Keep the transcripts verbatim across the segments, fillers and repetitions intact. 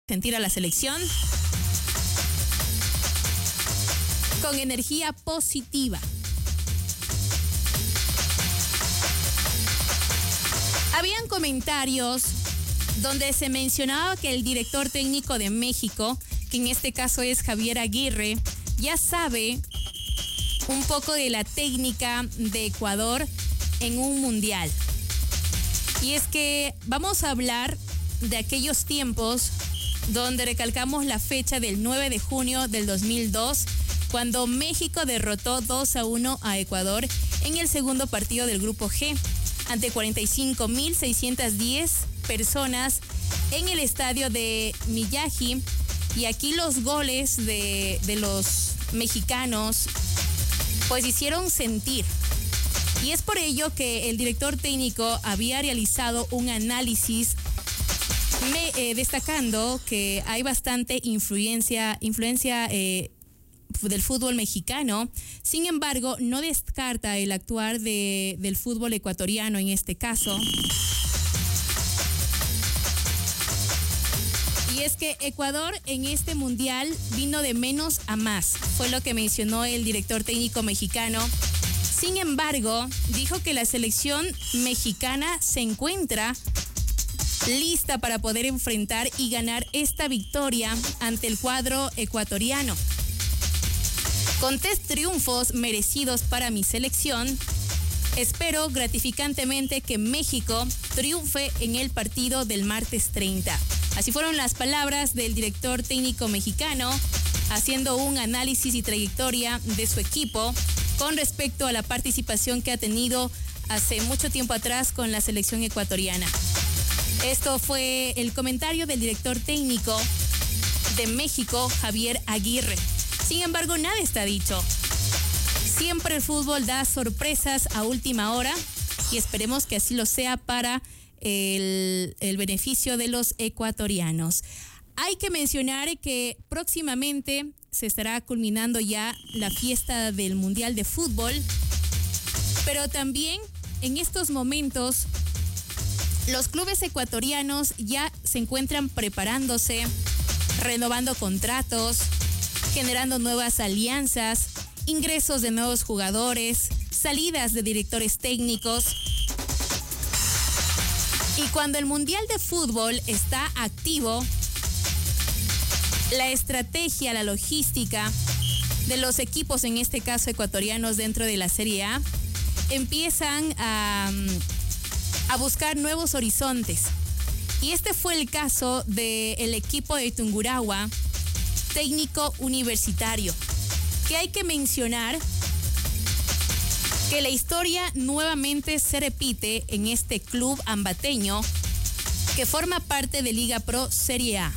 sentir a la selección con energía positiva. Habían comentarios donde se mencionaba que el director técnico de México, que en este caso es Javier Aguirre, ya sabe un poco de la técnica de Ecuador en un mundial. Y es que vamos a hablar de aquellos tiempos donde recalcamos la fecha del nueve de junio del dos mil dos, cuando México derrotó dos a uno a Ecuador en el segundo partido del Grupo G, ante cuarenta y cinco mil seiscientas diez personas en el estadio de Miyagi. Y aquí los goles de, de los mexicanos pues hicieron sentir. Y es por ello que el director técnico había realizado un análisis me, eh, destacando que hay bastante influencia, influencia eh, del fútbol mexicano. Sin embargo, no descarta el actuar de, del fútbol ecuatoriano en este caso. Y es que Ecuador en este mundial vino de menos a más, fue lo que mencionó el director técnico mexicano. Sin embargo, dijo que la selección mexicana se encuentra lista para poder enfrentar y ganar esta victoria ante el cuadro ecuatoriano. Con tres triunfos merecidos para mi selección, espero gratificantemente que México triunfe en el partido del martes treinta. Así fueron las palabras del director técnico mexicano, haciendo un análisis y trayectoria de su equipo con respecto a la participación que ha tenido hace mucho tiempo atrás con la selección ecuatoriana. Esto fue el comentario del director técnico de México, Javier Aguirre. Sin embargo, nada está dicho. Siempre el fútbol da sorpresas a última hora y esperemos que así lo sea para el, el beneficio de los ecuatorianos. Hay que mencionar que próximamente se estará culminando ya la fiesta del Mundial de Fútbol, pero también en estos momentos los clubes ecuatorianos ya se encuentran preparándose, renovando contratos, generando nuevas alianzas, ingresos de nuevos jugadores, salidas de directores técnicos. Y cuando el Mundial de Fútbol está activo, la estrategia, la logística de los equipos, en este caso ecuatorianos dentro de la Serie A, empiezan a, a buscar nuevos horizontes. Y este fue el caso del equipo de Tungurahua, técnico universitario, que hay que mencionar que la historia nuevamente se repite en este club ambateño que forma parte de Liga Pro Serie A.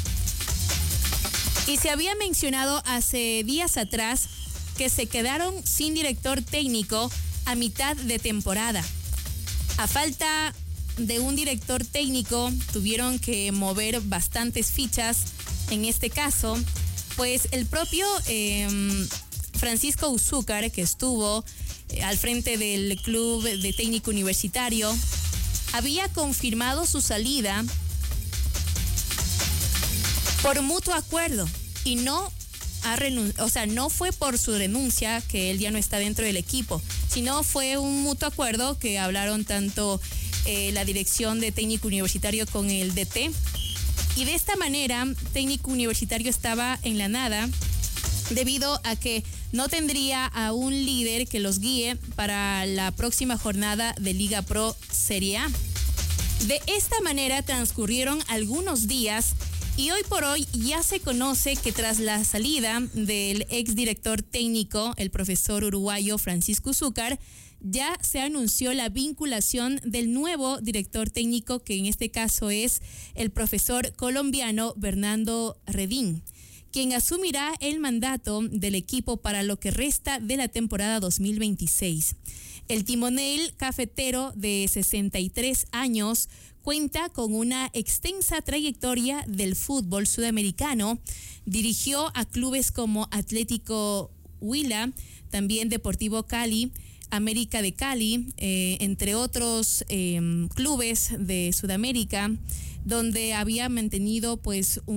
Y se había mencionado hace días atrás que se quedaron sin director técnico a mitad de temporada. A falta de un director técnico, tuvieron que mover bastantes fichas. En este caso, pues el propio eh, Francisco Uzúcar, que estuvo eh, al frente del club de técnico universitario, había confirmado su salida por mutuo acuerdo y no ha renun- o sea, no fue por su renuncia que él ya no está dentro del equipo, sino fue un mutuo acuerdo que hablaron tanto eh, la dirección de técnico universitario con el D T. Y de esta manera, técnico universitario estaba en la nada debido a que no tendría a un líder que los guíe para la próxima jornada de Liga Pro Serie A. De esta manera transcurrieron algunos días y hoy por hoy ya se conoce que tras la salida del exdirector técnico, el profesor uruguayo Francisco Uzúcar, ya se anunció la vinculación del nuevo director técnico, que en este caso es el profesor colombiano Bernardo Redín, quien asumirá el mandato del equipo para lo que resta de la temporada dos mil veintiséis. El timonel cafetero de sesenta y tres años cuenta con una extensa trayectoria del fútbol sudamericano. Dirigió a clubes como Atlético Huila, también Deportivo Cali, América de Cali, eh, entre otros eh, clubes de Sudamérica, donde había mantenido pues un